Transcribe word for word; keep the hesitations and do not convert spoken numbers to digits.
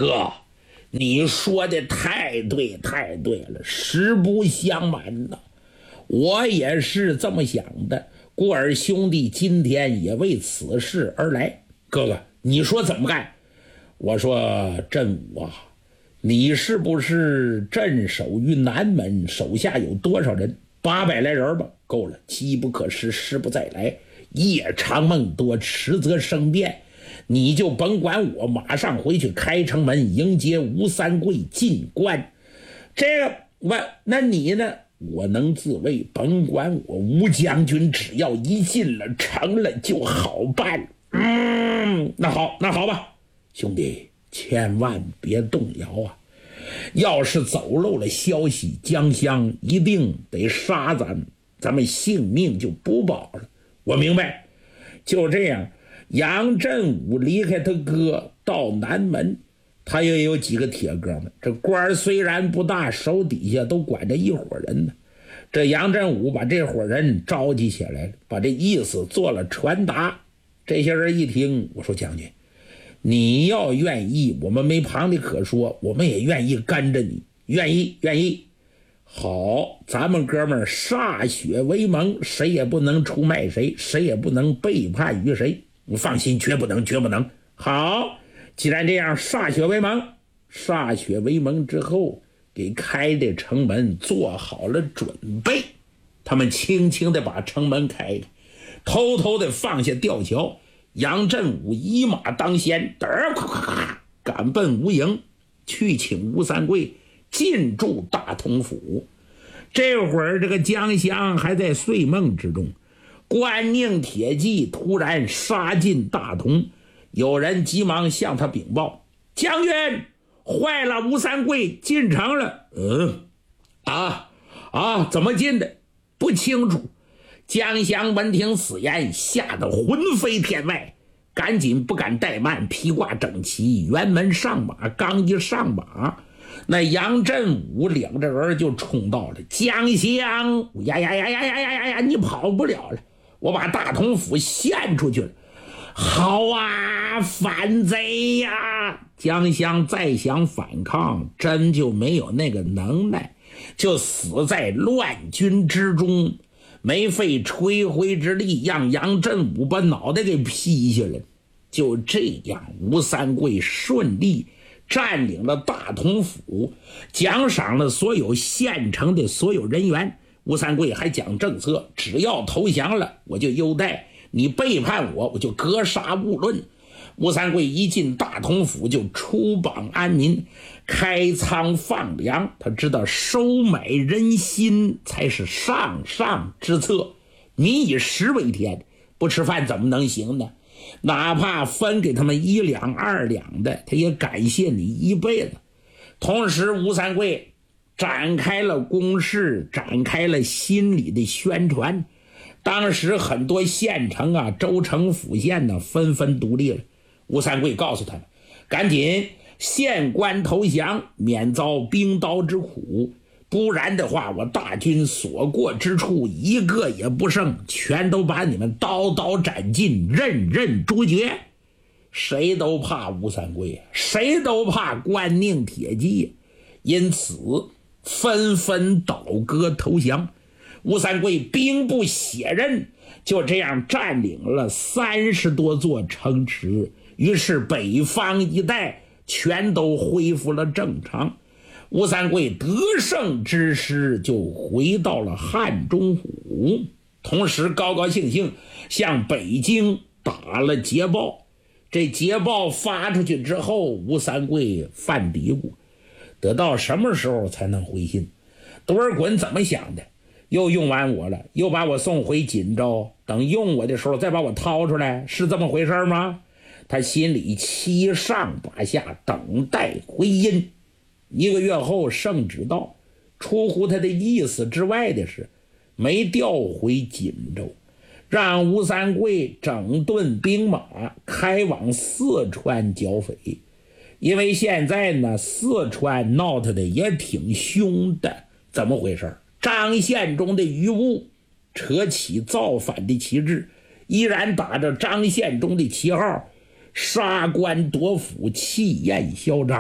哥，你说的太对太对了，实不相瞒呐，我也是这么想的。孤儿兄弟今天也为此事而来。哥哥，你说怎么干？我说镇武啊，你是不是镇守于南门，手下有多少人？八百来人吧，够了。机不可失，失不再来，夜长梦多，迟则生变。你就甭管我，马上回去开城门迎接吴三桂进关。这个我，那你呢？我能自卫，甭管我。吴将军只要一进了城了就好办。嗯，那好，那好吧，兄弟，千万别动摇啊！要是走漏了消息，江襄一定得杀咱们，咱们性命就不保了。我明白。就这样，杨振武离开他哥到南门，他也有几个铁哥们。这官虽然不大，手底下都管着一伙人呢。这杨振武把这伙人召集起来，把这意思做了传达。这些人一听，我说将军，你要愿意，我们没旁的可说，我们也愿意跟着你，愿意愿意。好，咱们哥们儿歃血为盟，谁也不能出卖谁，谁也不能背叛于谁。你放心，绝不能，绝不能。好，既然这样，歃血为盟。歃血为盟之后，给开的城门做好了准备。他们轻轻地把城门开了，偷偷地放下吊桥。杨振武一马当先，嘚儿咔咔咔赶奔吴营，去请吴三桂进驻大同府。这会儿这个江襄还在睡梦之中，关宁铁骑突然杀进大同，有人急忙向他禀报：将军，坏了，吴三桂进城了。嗯，啊啊，怎么进的？不清楚。江襄闻听此言，吓得魂飞天外，赶紧不敢怠慢，披挂整齐，辕门上马。刚一上马，那杨振武领着人就冲到了。江襄，呀呀呀呀呀呀呀呀，你跑不了了，我把大同府献出去了。好啊，反贼呀！江襄再想反抗，真就没有那个能耐，就死在乱军之中，没费吹灰之力，让杨振武把脑袋给劈下来。就这样，吴三桂顺利占领了大同府，奖赏了所有县城的所有人员。吴三桂还讲政策，只要投降了我就优待，你背叛我我就格杀勿论。吴三桂一进大同府就出榜安民，开仓放粮。他知道收买人心才是上上之策，民以食为天，不吃饭怎么能行呢？哪怕分给他们一两二两的，他也感谢你一辈子。同时吴三桂展开了攻势，展开了心理的宣传。当时很多县城啊，州城府县呢纷纷独立了。吴三桂告诉他们，赶紧县官投降，免遭兵刀之苦，不然的话，我大军所过之处一个也不剩，全都把你们刀刀斩尽，任任诛绝。谁都怕吴三桂，谁都怕关宁铁骑，因此纷纷倒戈投降。吴三桂兵不血刃，就这样占领了三十多座城池，于是北方一带全都恢复了正常。吴三桂得胜之师就回到了汉中府，同时高高兴兴向北京打了捷报。这捷报发出去之后，吴三桂犯嘀咕，得到什么时候才能回信？多尔衮怎么想的？又用完我了，又把我送回锦州，等用我的时候再把我掏出来，是这么回事吗？他心里七上八下，等待回音。一个月后，圣旨到，出乎他的意思之外的是，没调回锦州，让吴三桂整顿兵马，开往四川剿匪。因为现在呢，四川闹腾的也挺凶的。怎么回事？张献忠的余部扯起造反的旗帜，依然打着张献忠的旗号，杀官夺府，气焰嚣张。